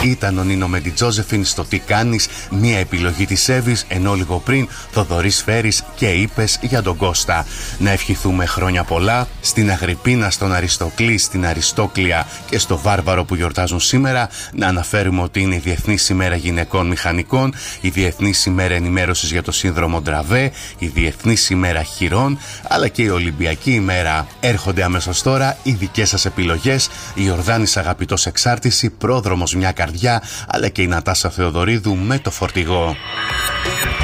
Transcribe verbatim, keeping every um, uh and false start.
Ήταν ο Νίνο με την Τζόζεφιν στο Τι κάνεις, μια επιλογή της Εύης, ενώ λίγο πριν Θοδωρής Φέρης και Είπες για τον Κώστα. Να ευχηθούμε χρόνια πολλά στην Αγρυπίνα, στον Αριστοκλή, στην Αριστόκλια και στο Βάρβαρο που γιορτάζουν σήμερα. Να αναφέρουμε ότι είναι η Διεθνής ημέρα γυναικών μηχανικών, η Διεθνής ημέρα ενημέρωσης για το σύνδρομο Ντραβέ, η Διεθνής ημέρα χειρών, αλλά και η Ολυμπιακή ημέρα. Έρχονται αμέσως τώρα οι δικές σας επιλογές. Η Ιορδάνης Αγαπητός Εξάρτηση, Πρόδρομος μια καρδιά, αλλά και η Νατάσα Θεοδωρίδου με το Φορτηγό.